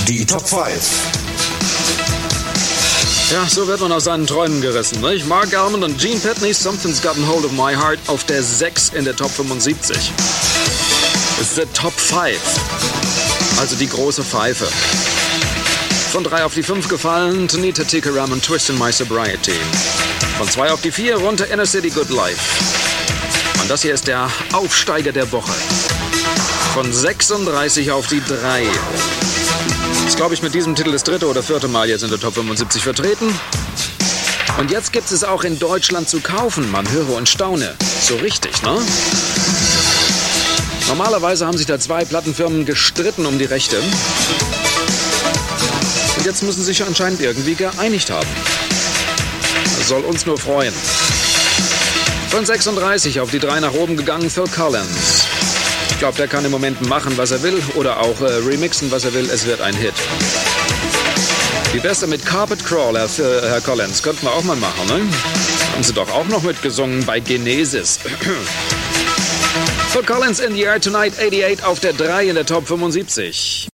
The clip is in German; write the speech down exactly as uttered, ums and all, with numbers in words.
Die Top fünf. Ja, so wird man aus seinen Träumen gerissen, nicht? Mark Almond und Gene Pitney, Something's Gotten Hold of My Heart, auf der sechs in der Top fünfundsiebzig. Es ist der Top fünf, also die große Pfeife. Von drei auf die fünf gefallen, Tanita Tikaram und Twist in My Sobriety. Von zwei auf die vier runter, Inner City Good Life. Und das hier ist der Aufsteiger der Woche. Von sechsunddreißig auf die drei. Ist, glaube ich, mit diesem Titel das dritte oder vierte Mal jetzt in der Top fünfundsiebzig vertreten. Und jetzt gibt es auch in Deutschland zu kaufen. Man höre und staune. So richtig, ne? Normalerweise haben sich da zwei Plattenfirmen gestritten um die Rechte. Und jetzt müssen sie sich anscheinend irgendwie geeinigt haben. Das soll uns nur freuen. Von sechsunddreißig auf die drei nach oben gegangen, Phil Collins. Ich glaube, der kann im Moment machen, was er will, oder auch äh, remixen, was er will. Es wird ein Hit. Die beste mit Carpet Crawler für Herr Collins. Könnten wir auch mal machen, ne? Haben sie doch auch noch mitgesungen bei Genesis. Phil Collins in the Air Tonight, achtundachtzig auf der drei in der Top fünfundsiebzig.